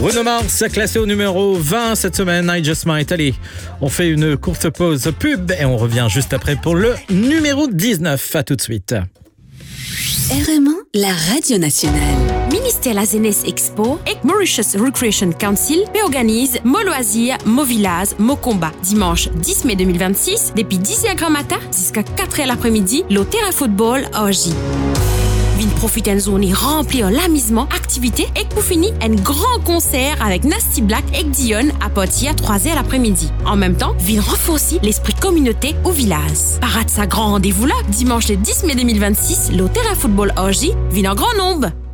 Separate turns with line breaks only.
Bruno Mars, classé au numéro 20 cette semaine, I Just Might. Allez, on fait une courte pause pub et on revient juste après pour le numéro 19. À tout de suite.
RMA, la radio nationale.
Ministère la Jeunesse Expo et Mauritius Recreation Council organise Mo Loisirs, Mo Village, Mo Combat. Dimanche 10 mai 2026, depuis 10h grand matin jusqu'à 4h l'après-midi, le terrain football Orgy. Vin profite d'une zone remplie d'amusement, activités et pour finir, un grand concert avec Nasty Black et Dion à partir de 3h l'après-midi. En même temps, vin renforcer l'esprit de communauté au village. Parade sa grand rendez-vous là, dimanche le 10 mai 2026, le terrain football Orgy, vin en grand nombre.